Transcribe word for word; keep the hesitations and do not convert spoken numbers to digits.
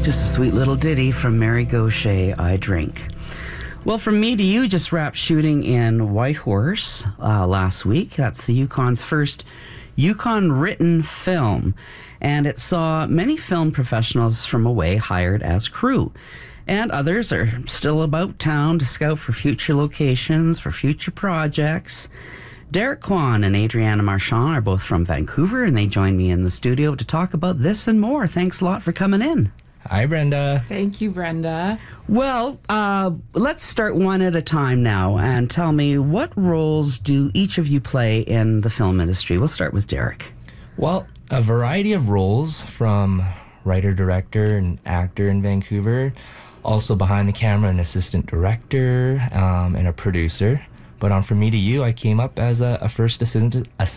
Just a sweet little ditty from Mary Gauthier, I Drink. Well, from me to you, just wrapped shooting in Whitehorse uh, last week. That's the Yukon's first Yukon-written film, and it saw many film professionals from away hired as crew. And others are still about town to scout for future locations, for future projects. Derek Kwan and Adriana Marchand are both from Vancouver, and they joined me in the studio to talk about this and more. Thanks a lot for coming in. Hi, Brenda. Thank you, Brenda. Well, uh, let's start one at a time now and tell me, what roles do each of you play in the film industry? We'll start with Derek. Well, a variety of roles, from writer, director, and actor in Vancouver. Also behind the camera, an assistant director um, and a producer. But on From Me to You, I came up as a, a first assistant